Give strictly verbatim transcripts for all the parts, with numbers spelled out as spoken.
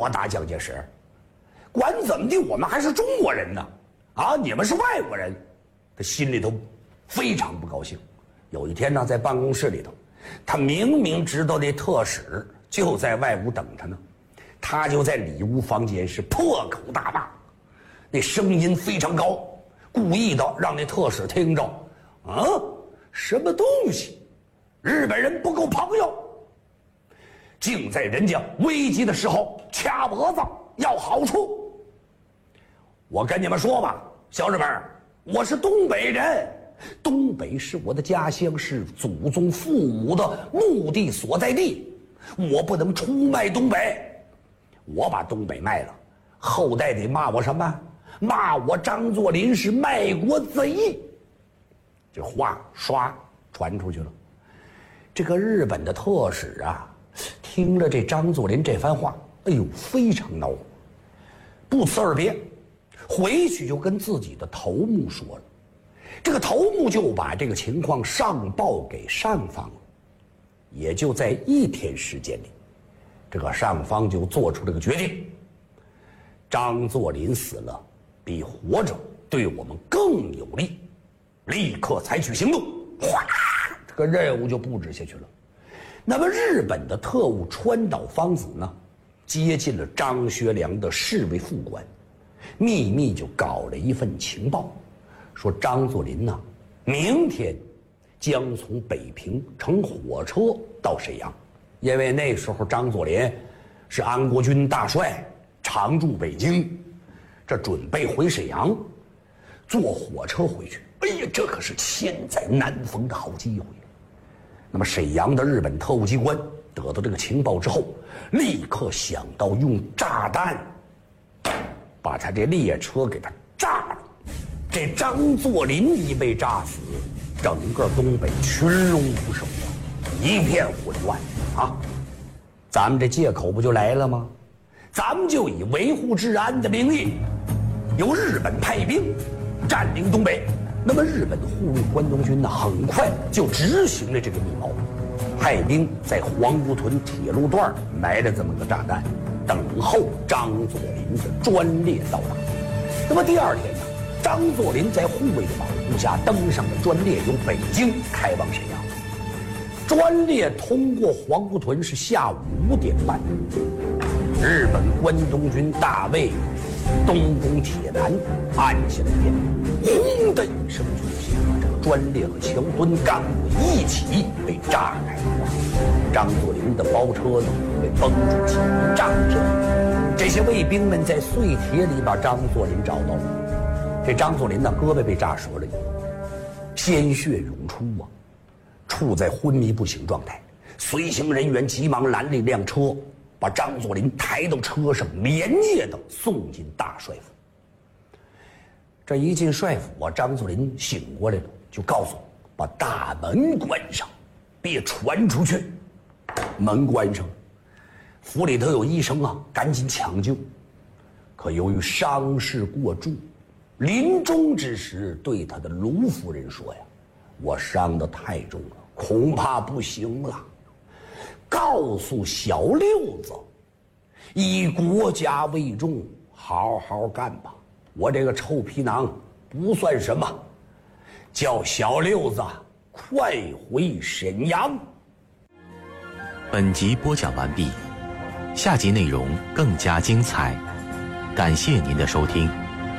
我大蒋介石，管怎么的，我们还是中国人呢，啊，你们是外国人，他心里头非常不高兴。有一天呢，在办公室里头，他明明知道那特使就在外屋等他呢，他就在里屋房间是破口大骂，那声音非常高，故意的让那特使听着，啊，什么东西，日本人不够朋友，竟在人家危急的时候掐脖子要好处。我跟你们说吧，小日们，我是东北人，东北是我的家乡，是祖宗父母的墓地所在地，我不能出卖东北。我把东北卖了，后代得骂我什么？骂我张作霖是卖国贼。这话唰传出去了。这个日本的特使啊，听了这张作霖这番话，哎呦，非常恼火，不辞而别，回去就跟自己的头目说了。这个头目就把这个情况上报给上方了。也就在一天时间里，这个上方就做出这个决定：张作霖死了，比活着对我们更有利，立刻采取行动。哗，这个任务就布置下去了。那么日本的特务川岛芳子呢，接近了张学良的侍卫副官，秘密就搞了一份情报，说张作霖呢，明天将从北平乘火车到沈阳，因为那时候张作霖是安国军大帅，常驻北京，这准备回沈阳，坐火车回去。哎呀，这可是千载难逢的好机会。那么沈阳的日本特务机关得到这个情报之后，立刻想到用炸弹把他这列车给他炸了。这张作霖一被炸死，整个东北群龙无首啊，一片混乱啊！咱们这借口不就来了吗？咱们就以维护治安的名义，由日本派兵占领东北。那么日本的护卫关东军呢，很快就执行了这个密谋，派兵在黄姑屯铁路段埋了这么个炸弹，等候张作霖的专列到达。那么第二天呢，张作霖在护卫的保护下登上了专列，由北京开往沈阳。专列通过黄姑屯是下午五点半，日本关东军大卫东宫铁男按下了电，轰的一声巨响，这个专列和桥墩钢轨一起被炸开了。张作霖的包车呢被崩出几名炸片，这些卫兵们在碎铁里把张作霖找到了。这张作霖呢，胳膊被炸折了，鲜血涌出啊，处在昏迷不醒状态。随行人员急忙拦了一辆车，把张作霖抬到车上，连夜的送进大帅府。这一进帅府啊，张作霖醒过来了，就告诉我，把大门关上，别传出去。门关上，府里头有医生啊，赶紧抢救。可由于伤势过重，临终之时对他的卢夫人说呀：“我伤得太重了，恐怕不行了。告诉小六子，以国家为重，好好干吧。我这个臭皮囊不算什么，叫小六子快回沈阳。” 本集播讲完毕，下集内容更加精彩，感谢您的收听。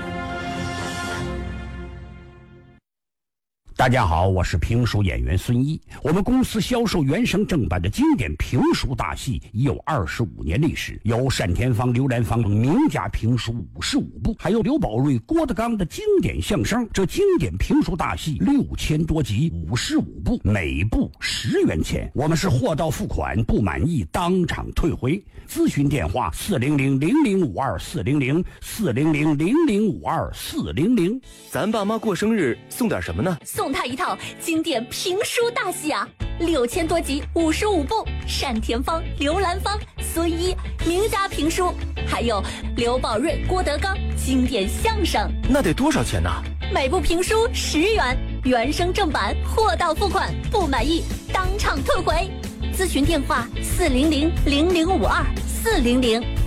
大家好，我是评书演员孙一。我们公司销售原声正版的经典评书大戏已有二十五年历史，有单田芳、刘兰芳等名家评书五十五部，还有刘宝瑞、郭德纲的经典相声。这经典评书大戏六千多集，五十五部，每部十元钱。我们是货到付款，不满意当场退回。咨询电话：四零零零零五二四零零四零零零零五二四零零。 咱爸妈过生日送点什么呢？ 送他一套经典评书大戏啊，六千多集，五十五部，单田芳、刘兰芳、孙一名家评书，还有刘宝瑞、郭德纲经典相声。 那得多少钱呢？ 每部评书十元，原声正版，货到付款，不满意当场退回。咨询电话：四零零零零五二四零零。